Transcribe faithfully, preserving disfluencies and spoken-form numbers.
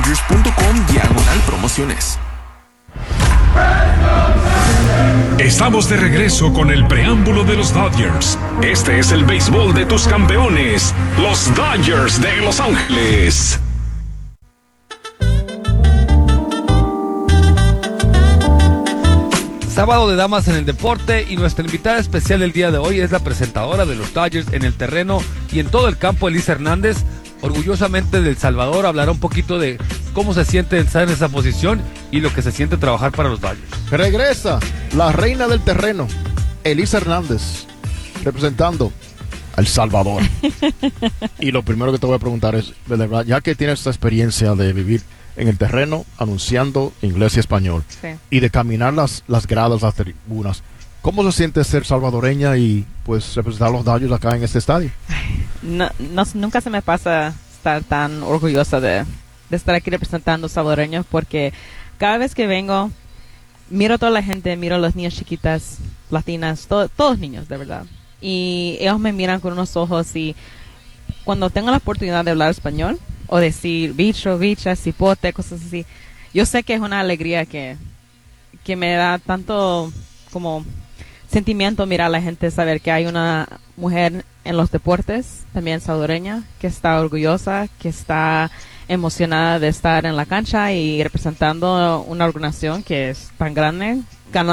dodgers.com diagonal promociones. Estamos de regreso con el preámbulo de los Dodgers. Este es el béisbol de tus campeones, los Dodgers de Los Ángeles. Sábado de damas en el deporte, y nuestra invitada especial el día de hoy es la presentadora de los Dodgers en el terreno y en todo el campo, Elisa Hernández, orgullosamente de El Salvador. Hablará un poquito de cómo se siente estar en esa posición y lo que se siente trabajar para los Dodgers. Regresa la reina del terreno, Elisa Hernández, representando a El Salvador. Y lo primero que te voy a preguntar es, de verdad, ya que tienes esta experiencia de vivir en el terreno anunciando inglés y español, sí, y de caminar las, las gradas, las tribunas, ¿cómo se siente ser salvadoreña y pues representar a los Dodgers acá en este estadio? No, no, nunca se me pasa estar tan orgullosa de, de estar aquí representando salvadoreños, porque cada vez que vengo miro a toda la gente, miro a las niñas chiquitas, latinas, to, todos niños de verdad, y ellos me miran con unos ojos, y cuando tengo la oportunidad de hablar español o decir bicho, bicha, cipote, cosas así, yo sé que es una alegría que, que me da tanto como sentimiento mirar a la gente, saber que hay una mujer en los deportes, también salvadoreña, que está orgullosa, que está emocionada de estar en la cancha y representando una organización que es tan grande,